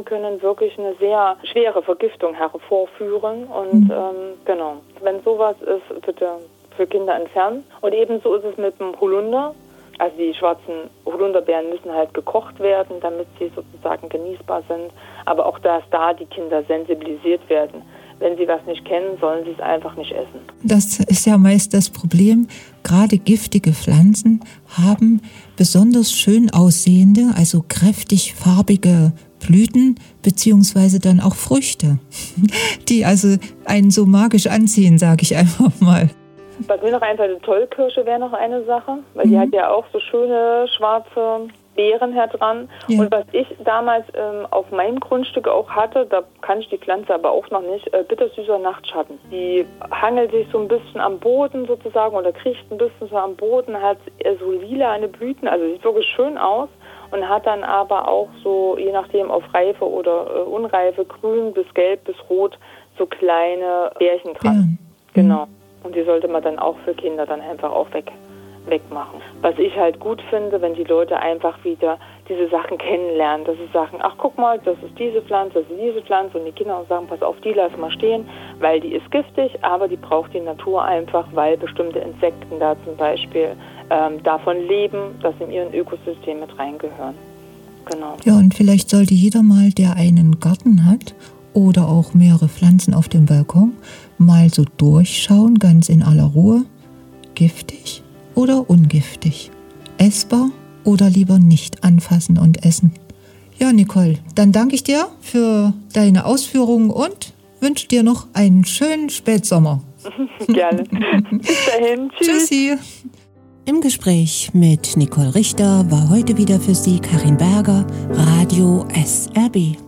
können wirklich eine sehr schwere Vergiftung hervorführen. Und genau, wenn sowas ist, bitte für Kinder entfernen. Und ebenso ist es mit dem Holunder. Also die schwarzen Holunderbeeren müssen halt gekocht werden, damit sie sozusagen genießbar sind. Aber auch dass da die Kinder sensibilisiert werden. Wenn sie was nicht kennen, sollen sie es einfach nicht essen. Das ist ja meist das Problem. Gerade giftige Pflanzen haben besonders schön aussehende, also kräftig farbige Blüten beziehungsweise dann auch Früchte, die also einen so magisch anziehen, sage ich einfach mal. Was mir noch einfällt, die Tollkirsche wäre noch eine Sache, weil die hat ja auch so schöne schwarze Beeren her dran. Ja. Und was ich damals auf meinem Grundstück auch hatte, da kann ich die Pflanze aber auch noch nicht, bittersüßer Nachtschatten. Die hangelt sich so ein bisschen am Boden sozusagen oder kriecht ein bisschen so am Boden, hat so lilane Blüten, also sieht wirklich schön aus und hat dann aber auch so, je nachdem auf Reife oder Unreife, grün bis gelb bis rot, so kleine Bärchen dran. Ja. Genau. Und die sollte man dann auch für Kinder dann einfach auch wegmachen. Was ich halt gut finde, wenn die Leute einfach wieder diese Sachen kennenlernen, dass sie sagen, ach guck mal, das ist diese Pflanze, das ist diese Pflanze und die Kinder auch sagen, pass auf, die lass mal stehen, weil die ist giftig, aber die braucht die Natur einfach, weil bestimmte Insekten da zum Beispiel davon leben, dass in ihren Ökosystem mit reingehören. Genau. Ja, und vielleicht sollte jeder mal, der einen Garten hat oder auch mehrere Pflanzen auf dem Balkon, mal so durchschauen, ganz in aller Ruhe, giftig oder ungiftig, essbar oder lieber nicht anfassen und essen. Ja, Nicole, dann danke ich dir für deine Ausführungen und wünsche dir noch einen schönen Spätsommer. Gerne. Bis dahin. Tschüss. Tschüssi. Im Gespräch mit Nicole Richter war heute wieder für Sie Karin Berger, Radio SRB.